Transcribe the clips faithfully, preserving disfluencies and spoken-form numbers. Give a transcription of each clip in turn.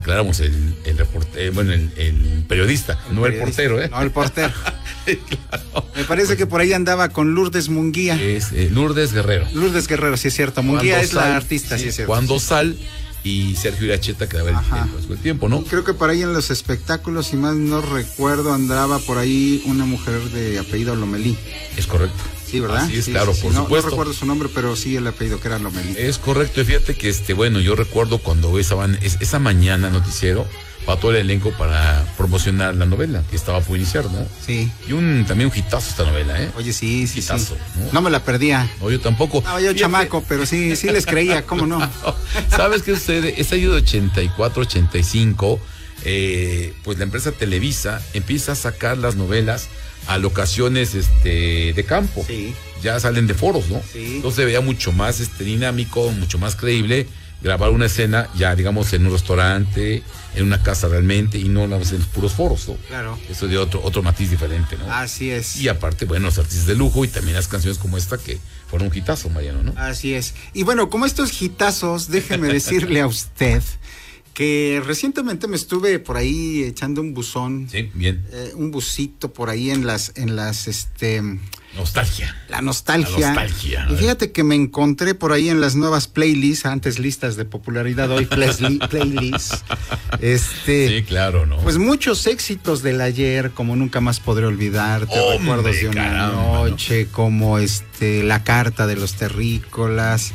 Aclaramos, el, el reportero, bueno, el, el periodista, el no periodista, el portero, ¿eh? No, el portero. Claro. Me parece pues, que por ahí andaba con Lourdes Munguía. Es eh, Lourdes Guerrero. Lourdes Guerrero, sí es cierto. Munguía Cuando es Sal, la artista, sí, sí es cierto. Cuando Sal y Sergio Iracheta que daba el, el, el tiempo, ¿no? Y creo que por ahí en los espectáculos, si más no recuerdo, andaba por ahí una mujer de apellido Lomelí. Es correcto. Sí, ¿verdad? Así es, sí, claro, sí, por no, supuesto. No recuerdo su nombre, pero sí el apellido que era Lomelí. Es correcto, y fíjate que, este, bueno, yo recuerdo cuando esa, esa mañana noticiero para todo el elenco para promocionar la novela que estaba por iniciar, ¿no? Sí. Y un también un hitazo esta novela, ¿eh? Oye, sí, sí, hitazo, sí. ¿no? No me la perdía. No, yo tampoco. No, yo Fíjate. chamaco, pero sí, sí les creía, ¿cómo no? ¿Sabes qué sucede? Ese año de ochenta y cuatro, ochenta y cinco, eh, pues la empresa Televisa empieza a sacar las novelas a locaciones este, de campo. Sí. Ya salen de foros, ¿no? Sí. Entonces se veía mucho más este, dinámico, mucho más creíble grabar una escena ya, digamos, en un restaurante, en una casa realmente, y no en los puros foros, ¿no? Claro. Eso de otro, otro matiz diferente, ¿no? Así es. Y aparte, bueno, los artistas de lujo y también las canciones como esta que fueron un hitazo, Mariano, ¿no? Así es. Y bueno, como estos hitazos, déjeme decirle a usted que recientemente me estuve por ahí echando un buzón. Sí, bien. Eh, un busito por ahí en las, en las, este... Nostalgia. La nostalgia. La nostalgia. Y fíjate que me encontré por ahí en las nuevas playlists, antes listas de popularidad, hoy playlists. Este, sí, claro, ¿no? Pues muchos éxitos del ayer, como Nunca Más Podré Olvidarte, Hombre, Recuerdos de una caramba, noche, ¿no? Como este, La Carta de los Terrícolas,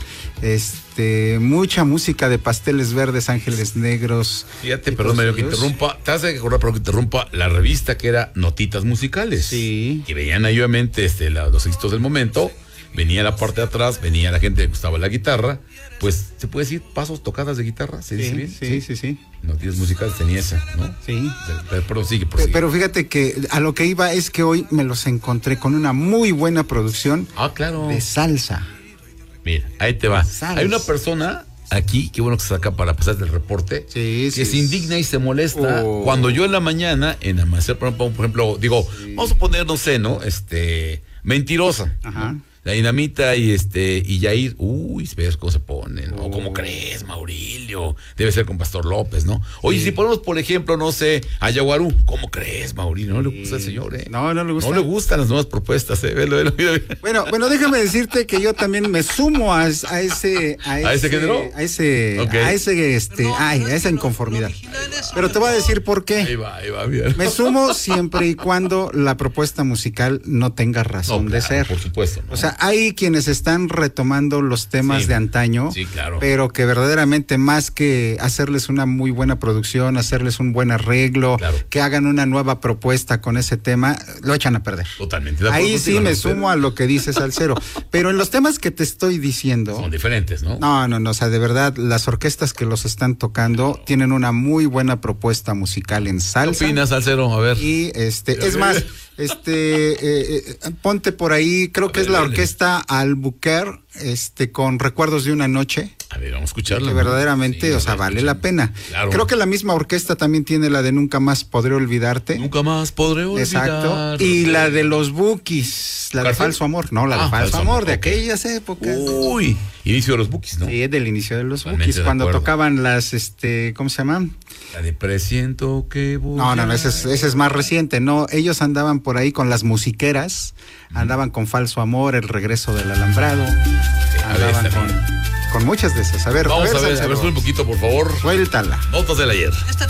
este, mucha música de Pasteles Verdes, Ángeles Negros. Fíjate, perdón, Mario, que interrumpa, te hace recordar, pero que interrumpa la revista que era Notitas Musicales. Sí. Que veían ahí, obviamente, este, la, los éxitos del momento, venía la parte de atrás, venía la gente que gustaba la guitarra, pues, ¿se puede decir pasos, tocadas de guitarra? ¿Se dice Sí, bien? sí, sí, sí. Notitas Musicales tenía esa, ¿no? Sí. Pero, pero sigue, prosigue. Pero fíjate que a lo que iba es que hoy me los encontré con una muy buena producción ah, claro. de salsa. Mira, ahí te va. Salsa. Hay una persona aquí, qué bueno que se saca para pasar del reporte, sí, que sí, se indigna y se molesta oh. cuando yo en la mañana, en Amanecer, por ejemplo, por ejemplo digo, sí. vamos a poner, no sé, ¿no? Este, Mentirosa. Ajá. ¿no? La Dinamita y este, y Yair, uy, ves cómo se ponen, ¿no? Oh. ¿Cómo crees, Maurilio? Debe ser con Pastor López, ¿no? Oye, sí. si ponemos, por ejemplo, no sé, a Yaguarú, ¿cómo crees, Maurilio? No le gusta al señor, ¿eh? No, no le gusta. No le gustan las nuevas propuestas, ¿eh? Velo, velo, velo. Bueno, bueno, déjame decirte que yo también me sumo a, a ese, a ese, ¿A ese género? A ese, okay. a ese, este, ay, a esa inconformidad. Pero te voy a decir por qué. Ahí va, ahí va, bien. Me sumo siempre y cuando la propuesta musical no tenga razón no, de claro, ser. Por supuesto. ¿no? O sea, hay quienes están retomando los temas sí, de antaño, sí, claro. pero que verdaderamente más que hacerles una muy buena producción, hacerles un buen arreglo, claro. que hagan una nueva propuesta con ese tema, lo echan a perder. Totalmente. Ahí sí me sumo a lo que dice Salcero. Pero en los temas que te estoy diciendo... Son diferentes, ¿no? No, no, no. O sea, de verdad, las orquestas que los están tocando claro. tienen una muy buena propuesta musical en salsa. ¿Qué opinas, Salcero? A ver. Y este, es más... Este, eh, eh, ponte por ahí, creo a que ver, es la orquesta Albuquerque, este, con Recuerdos de una noche. A ver, vamos a escucharla. Que ¿no? verdaderamente, sí, o sea, vale la pena. Claro. Creo que la misma orquesta también tiene la de Nunca Más Podré Olvidarte. Nunca Más Podré Olvidarte. Exacto. Y la de los Bookies, la de Falso Amor. No, la de ah, Falso, Falso Amor, amor, de okay. aquellas épocas. Uy, inicio de los Bookies, ¿no? Sí, es del inicio de los Bookies, cuando tocaban las, este, ¿cómo se llaman? La de Presiento que voy No, no, no, ese es, ese es más reciente, no, ellos andaban por ahí con las musiqueras, mm. andaban con Falso Amor, El Regreso del Alambrado, sí, andaban ver, con, con muchas de esas. A ver, vamos a ver, a ver, a ver, sube un poquito, por favor. Suéltala. Notas del ayer.